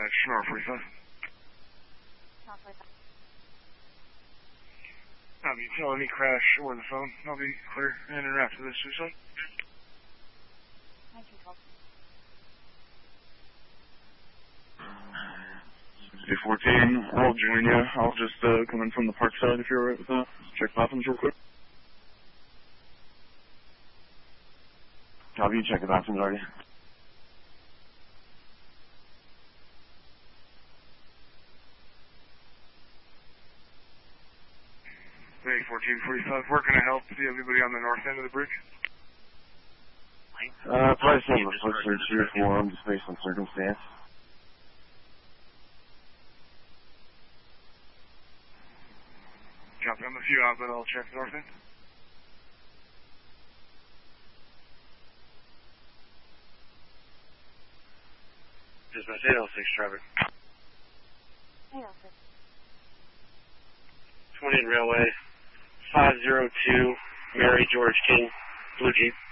Schnorr 45. I'll be telling me crash or the phone. I'll be clear in and after this, suicide. 14, I'll join you. I'll just come in from the park side if you're alright with that. Check bathrooms real quick. Copy, check the bathrooms already. Hey, 1445, where can I help? See everybody on the north end of the bridge? Probably some of the foot search here for just based on circumstance. Copy, I'm a few out, but I'll check north end. Dispatch 806 traffic. 806. 20 Railway, 502, Mary George King, Blue Jeep.